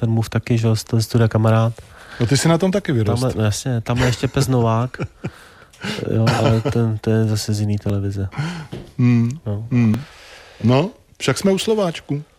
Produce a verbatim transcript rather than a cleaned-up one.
ten move taky, že z toho studia Kamarád. No ty jsi na tom taky vyrost. Tamhle, no jasně, tam je ještě Pes Novák, jo, ale ten, ten je zase z jiný televize. Hmm. No. Hmm. No, však jsme u Slováčku.